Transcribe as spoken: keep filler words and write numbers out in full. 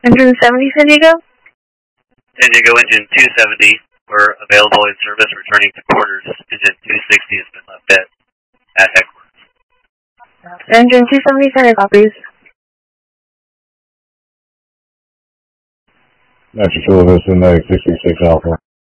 Engine seventy, San Diego? San Diego engine two seventy. We're available in service returning to quarters. Engine two sixty has been left at, at headquarters. Engine two seventy, San Diego, please. Master Sullivan, sixty-six Alpha.